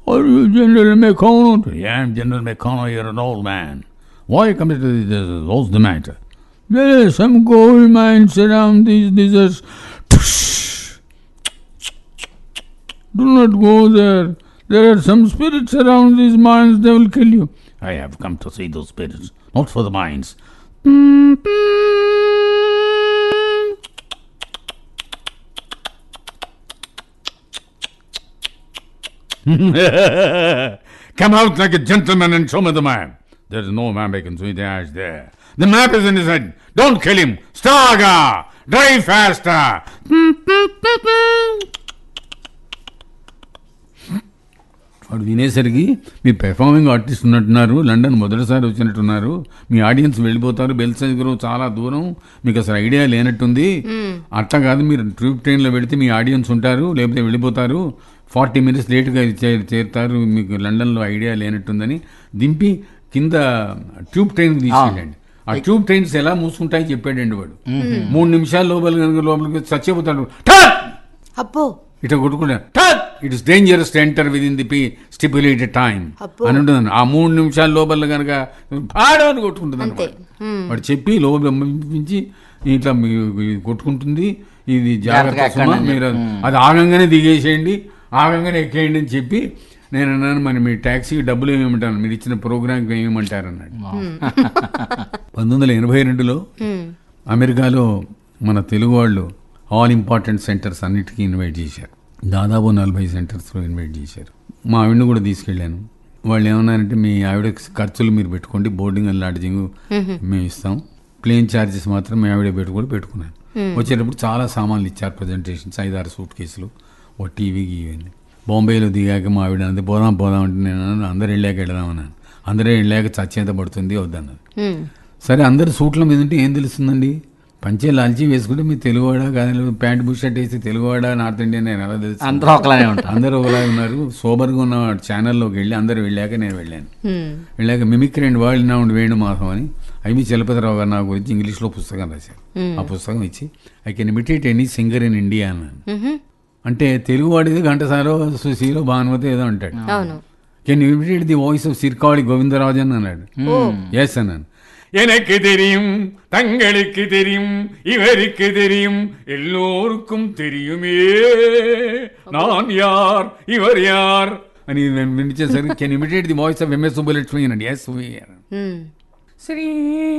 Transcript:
Are you General McConnell? Yeah, I'm General McConnell. You're an old man. Why you come to this? What's the matter? There are some gold mines around these deserts. Do not go there. There are some spirits around these mines. They will kill you. I have come to see those spirits, not for the mines. Come out like a gentleman and show me the map. There is no map I can see the ash there. The map is in his head. Don't kill him. Staga! Drive faster! వాడు వినేసరికి మీ performing artist ఉన్నట్టున్నారు, London మొదటిసారి వచ్చినట్టున్నారు, మీ audience వెళ్ళిపోతారు, బెల్సైగర్ చాలా దూరం, మీకు అసలు idea లేనట్టుంది. అట్లా కాదు, మీరు ట్యూబ్ ట్రైన్లో వెళితే మీ ఆడియన్స్ ఉంటారు, లేకపోతే వెళ్ళిపోతారు, 40 minutes లేటుగా చేరుతారు, మీకు లండన్లో ఐడియా లేనట్టుందని దింపి కింద ట్యూబ్ ట్రైన్ తీసుకెళ్ళండి. ఆ ట్యూబ్ ట్రైన్స్ ఎలా మూసుకుంటాయని చెప్పాడండి వాడు. 3 నిమిషాల లోపలికి చచ్చిపోతాడు. ఇట్లా కొట్టుకుంటా, it is dangerous to enter with in the stipulated time అని ఉంటుంది. ఆ 3 నిమిషాల లోపల కనుక పాడని కొట్టుకుంటుంది అనమాట. వాడు చెప్పి లోపల పంపించి ఇట్లా కొట్టుకుంటుంది, ఇది జాగ్రత్త, మీరు అది ఆగంగానే దిగేసేయండి, ఆగంగానే ఎక్కేయండి అని చెప్పి నేను అన్నాను, మరి మీ ట్యాక్సీకి డబ్బులు ఏమేమంటాను, మీరు ఇచ్చిన ప్రోగ్రామ్కి ఏమేమంటారు అన్నాడు. 1982లో అమెరికాలో మన తెలుగు వాళ్ళు ఆల్ ఇంపార్టెంట్ సెంటర్స్ అన్నిటికీ ఇన్వైట్ చేశారు. దాదాపు 40 సెంటర్స్లో ఇన్వైట్ చేశారు. మా ఆవిడని కూడా తీసుకెళ్ళాను. వాళ్ళు ఏమన్నారంటే, మీ ఆవిడ ఖర్చులు మీరు పెట్టుకోండి, బోర్డింగ్ అండ్ లాడ్జింగ్ మేము ఇస్తాం, ప్లేన్ ఛార్జెస్ మాత్రం మీ ఆవిడ పెట్టుకున్నాను. వచ్చేటప్పుడు చాలా సామాన్లు ఇచ్చారు, ప్రజెంటేషన్స్, 5-6 సూట్ కేసులు, ఓ టీవీకి ఇవన్నీ. బాంబేలో దిగాక మా ఆవిడ అన్నది పోదాం అంటే నేను అందరు వెళ్ళాక వెళదామన్నాను. అందరూ వెళ్ళాక చచ్చేత పడుతుంది వద్దన్నది. సరే, అందరు సూట్ల మీద ఉంటే ఏం తెలుస్తుందండి, పంచే లాల్చి వేసుకుంటే మీ తెలుగువాడా కాదు, ప్యాంట్ బుషర్ట్ వేసి తెలుగువాడా నార్త్ ఇండియన్ నేను ఎలా తెలుసు, అందరూ ఒకలాగే ఉన్నారు. సోబర్గా ఉన్న ఛానల్లోకి వెళ్ళి అందరూ వెళ్ళాక నేను వెళ్ళాను. వెళ్ళాక mimicry and world now Venu Madhav అని ఐవి చలపతిరావు గారు నా గురించి ఇంగ్లీష్లో పుస్తకం రాశారు. ఆ పుస్తకం ఇచ్చి I can imitate any singer in India అన్నాను. అంటే తెలుగువాడిది ఘంటసాలో, సుశీలో, భానుమతి ఏదో అంటాడు. Can imitate the voice of సిర్కాడి Govindarajan అన్నాడు. ఎస్ అన్నాను. எனக்கு தெரியும், தங்களுக்கு தெரியும், இவருக்கு தெரியும், எல்லோருக்கும் தெரியுமே நான் யார், ఇవర్ యార్ అని వినిచేసరికి can imitate the voice of MS Subbalakshmi అన్నాడు. ఎస్ శ్రీ